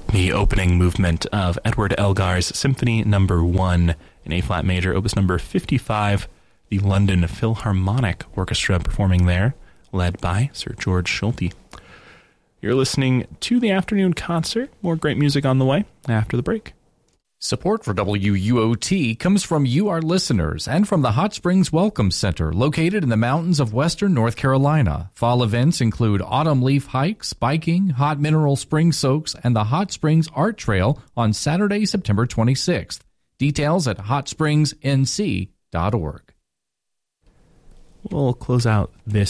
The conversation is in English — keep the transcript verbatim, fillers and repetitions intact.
The opening movement of Edward Elgar's Symphony Number One in A-flat major, opus number fifty-five, the London Philharmonic Orchestra performing there, led by Sir George Schulte. You're listening to the afternoon concert. More great music on the way after the break. Support for W U O T comes from you, our listeners, and from the Hot Springs Welcome Center, located in the mountains of western North Carolina. Fall events include autumn leaf hikes, biking, hot mineral spring soaks, and the Hot Springs Art Trail on Saturday, September twenty-sixth. Details at hot springs n c dot org. We'll close out this